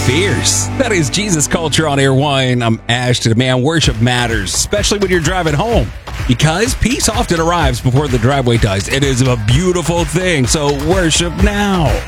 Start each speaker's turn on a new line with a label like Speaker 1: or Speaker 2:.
Speaker 1: fears. That is Jesus Culture on Air One. I'm Ashton. Man, worship matters, especially when you're driving home, because peace often arrives before the driveway does. It is a beautiful thing, so worship now.